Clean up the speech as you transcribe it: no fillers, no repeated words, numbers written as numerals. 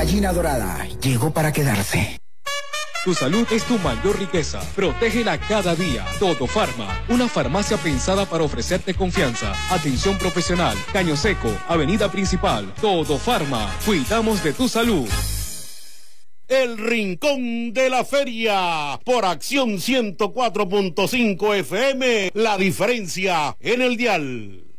gallina dorada llegó para quedarse. Tu salud es tu mayor riqueza. Protégela cada día. Todo Farma, una farmacia pensada para ofrecerte confianza, atención profesional. Caño Seco, Avenida Principal. Todo Farma, cuidamos de tu salud. El Rincón de la Feria, por Acción 104.5 FM, la diferencia en el dial.